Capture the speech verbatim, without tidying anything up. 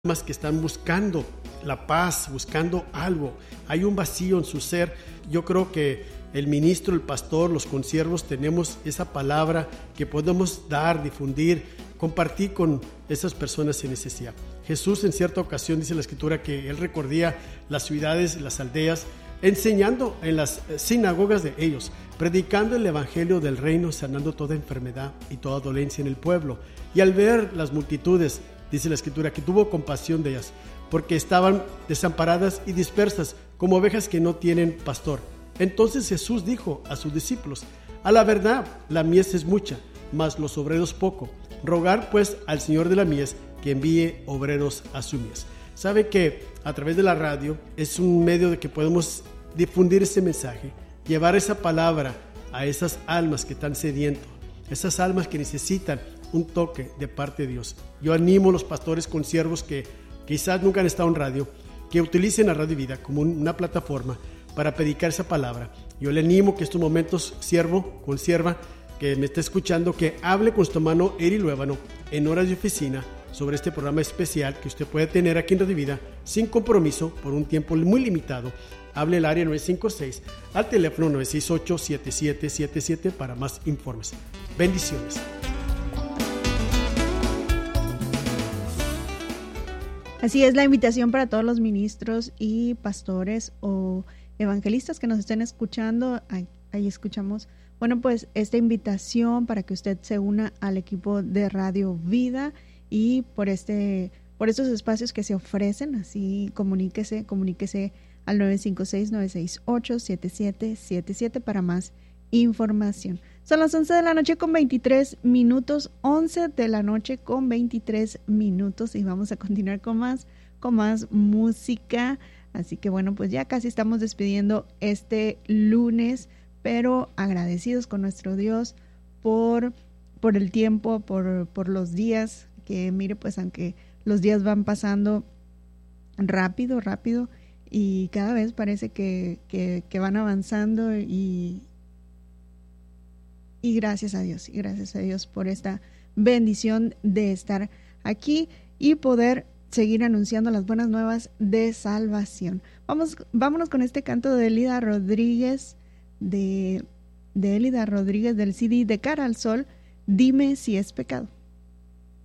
almas que están buscando la paz, buscando algo. Hay un vacío en su ser. Yo creo que el ministro, el pastor, los consiervos tenemos esa palabra que podemos dar, difundir, compartir con esas personas en necesidad. Jesús en cierta ocasión dice la Escritura que él recorría las ciudades, las aldeas, enseñando en las sinagogas de ellos, predicando el evangelio del reino, sanando toda enfermedad y toda dolencia en el pueblo. Y al ver las multitudes, dice la Escritura que tuvo compasión de ellas, porque estaban desamparadas y dispersas como ovejas que no tienen pastor. Entonces Jesús dijo a sus discípulos: a la verdad, la mies es mucha, mas los obreros poco. Rogar pues al Señor de la mies que envíe obreros a su mies. Sabe que a través de la radio es un medio de que podemos difundir ese mensaje, llevar esa palabra a esas almas que están sedientas, esas almas que necesitan un toque de parte de Dios. Yo animo a los pastores consiervos que quizás nunca han estado en radio, que utilicen a Radio Vida como una plataforma para predicar esa palabra. Yo le animo que estos momentos, siervo, consierva, que me está escuchando, que hable con su hermano Eri Luébano en horas de oficina sobre este programa especial que usted puede tener aquí en Radio Vida sin compromiso por un tiempo muy limitado. Hable el área nueve cinco seis al teléfono nueve seis ocho, siete siete siete siete para más informes. Bendiciones. Así es la invitación para todos los ministros y pastores o evangelistas que nos estén escuchando. Ahí, ahí escuchamos, bueno, pues esta invitación para que usted se una al equipo de Radio Vida y por este, por estos espacios que se ofrecen, así comuníquese, comuníquese al nueve cinco seis, nueve seis ocho, siete siete siete siete para más información. Son las once de la noche con veintitrés minutos, once de la noche con veintitrés minutos y vamos a continuar con más, con más música. Así que bueno, pues ya casi estamos despidiendo este lunes, pero agradecidos con nuestro Dios por, por el tiempo, por, por los días, que mire, pues aunque los días van pasando rápido, rápido, y cada vez parece que, que, que van avanzando y, y gracias a Dios, y gracias a Dios por esta bendición de estar aquí y poder seguir anunciando las buenas nuevas de salvación. Vamos, vámonos con este canto de Elida Rodríguez, de, de Elida Rodríguez del C D De Cara al Sol, Dime si es pecado.